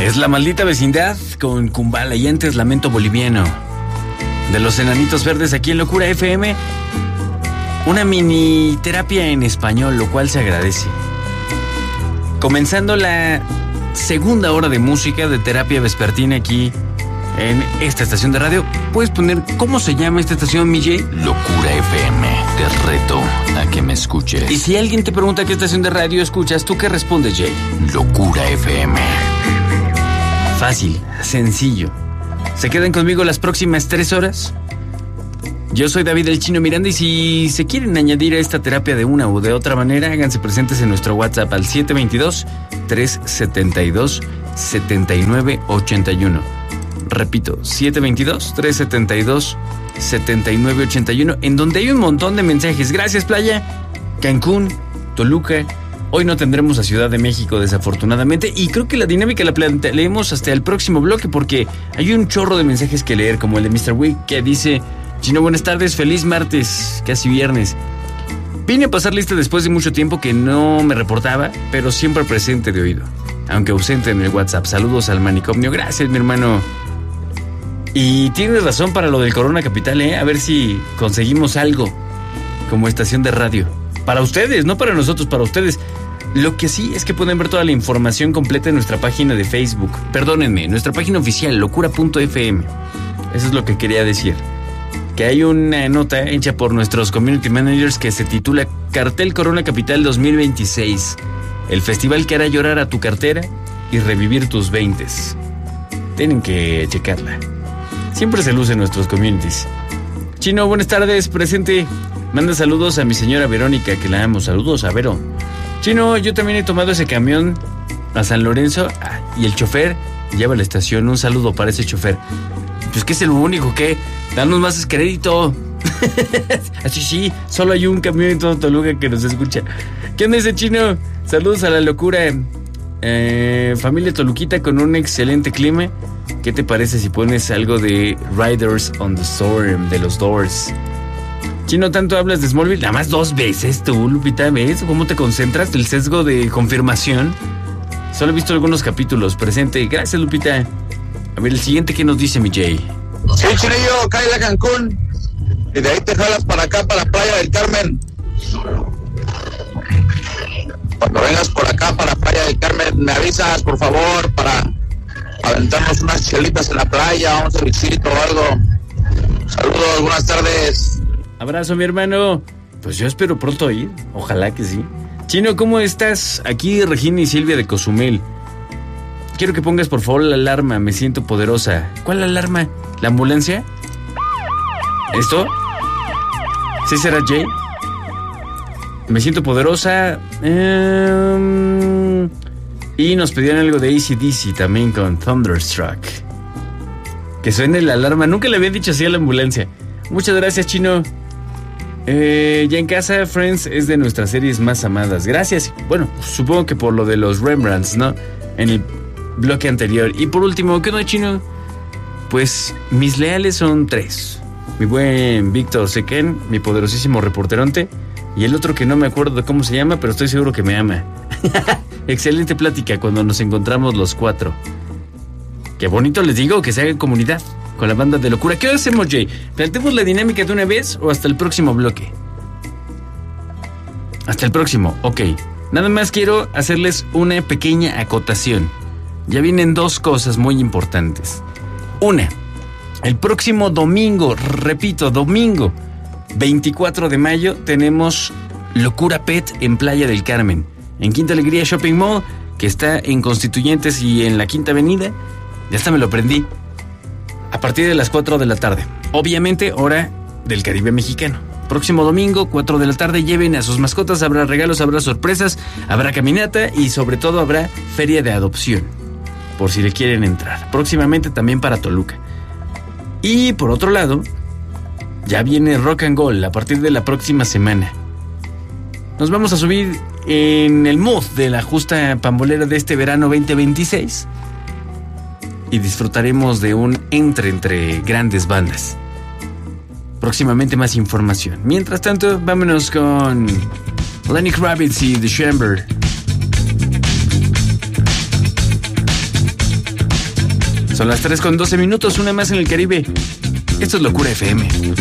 Es La Maldita Vecindad con Kumbala y antes Lamento Boliviano de los Enanitos Verdes aquí en Locura FM. Una mini terapia en español, lo cual se agradece. Comenzando la segunda hora de música de terapia vespertina aquí en esta estación de radio. ¿Puedes poner cómo se llama esta estación, mi Jay? Locura FM. Te reto a que me escuches. Y si alguien te pregunta qué estación de radio escuchas, ¿tú qué respondes, Jay? Locura FM. Fácil, sencillo. ¿Se quedan conmigo las próximas 3 horas? Yo soy David el Chino Miranda y si se quieren añadir a esta terapia de una u de otra manera, háganse presentes en nuestro WhatsApp al 722-372-7981. Repito, 722-372-7981, en donde hay un montón de mensajes. Gracias, Playa, Cancún, Toluca. Hoy no tendremos a Ciudad de México, desafortunadamente, y creo que la dinámica la plantearemos hasta el próximo bloque porque hay un chorro de mensajes que leer, como el de Mr. Wick, que dice: Chino, buenas tardes, feliz martes, casi viernes. Vine a pasar lista después de mucho tiempo que no me reportaba, pero siempre presente de oído, aunque ausente en el WhatsApp. Saludos al manicomio. Gracias, mi hermano. Y tienes razón para lo del Corona Capital, A ver si conseguimos algo como estación de radio. Para ustedes, no para nosotros, para ustedes. Lo que sí es que pueden ver toda la información completa en nuestra página de Facebook. Perdónenme, nuestra página oficial, locura.fm. Eso es lo que quería decir. Que hay una nota hecha por nuestros community managers que se titula Cartel Corona Capital 2026. El festival que hará llorar a tu cartera y revivir tus 20s. Tienen que checarla. Siempre se lucen nuestros communities. Chino, buenas tardes, presente. Manda saludos a mi señora Verónica, que la amo. Saludos a Vero. Chino, yo también he tomado ese camión a San Lorenzo y el chofer lleva a la estación. Un saludo para ese chofer. Pues que es lo único que... Danos más crédito. Así sí, solo hay un camión en todo Toluca que nos escucha. ¿Qué onda ese Chino? Saludos a la locura. Familia Toluquita con un excelente clima. ¿Qué te parece si pones algo de Riders on the Storm de los Doors? Chino, tanto hablas de Smallville, nada más 2 veces tú, Lupita, ¿ves? ¿Cómo te concentras? El sesgo de confirmación. Solo he visto algunos capítulos. Presente. Gracias, Lupita. A ver, el siguiente, ¿qué nos dice mi Jay? Sí, Chinillo, cállate a Cancún. Y de ahí te jalas para acá, para Playa del Carmen. Cuando vengas por acá, para Playa del Carmen, me avisas, por favor, para aventarnos unas chelitas en la playa, un servicito o algo. Saludos, buenas tardes. Abrazo, mi hermano. Pues yo espero pronto ir. Ojalá que sí. Chino, ¿cómo estás? Aquí Regina y Silvia de Cozumel. Quiero que pongas por favor la alarma. Me siento poderosa. ¿Cuál alarma? ¿La ambulancia? ¿Esto? ¿Sí será Jay? Me siento poderosa. Y nos pedían algo de AC/DC también con Thunderstruck. Que suene la alarma. Nunca le había dicho así a la ambulancia. Muchas gracias, Chino. Ya en casa, Friends es de nuestras series más amadas. Gracias. Bueno, supongo que por lo de los Rembrandts, ¿no? En el bloque anterior. Y por último, ¿qué onda, Chino? Pues mis leales son 3. Mi buen Víctor Sequén, mi poderosísimo reporteronte, y el otro que no me acuerdo de cómo se llama, pero estoy seguro que me ama. Excelente plática cuando nos encontramos los 4. Qué bonito, les digo, que se haga comunidad con la banda de locura. ¿Qué hacemos, Jay? ¿Planteamos la dinámica de una vez o hasta el próximo bloque? Hasta el próximo, ok. Nada más quiero hacerles una pequeña acotación. Ya vienen 2 cosas muy importantes. Una, el próximo domingo, repito, domingo 24 de mayo, tenemos Locura Pet en Playa del Carmen, en Quinta Alegría Shopping Mall, que está en Constituyentes y en la Quinta Avenida. Ya hasta me lo aprendí. A partir de las 4 de la tarde. Obviamente, hora del Caribe mexicano. Próximo domingo, 4 de la tarde, lleven a sus mascotas. Habrá regalos, habrá sorpresas, habrá caminata y sobre todo habrá feria de adopción, por si le quieren entrar. Próximamente también para Toluca. Y por otro lado, ya viene Rock and Gold a partir de la próxima semana. Nos vamos a subir en el mood de la justa pambolera de este verano 2026 y disfrutaremos de un entre grandes bandas. Próximamente más información. Mientras tanto, vámonos con Lenny Kravitz y The Chamber. Son las 3:12, una más en el Caribe. Esto es Locura FM.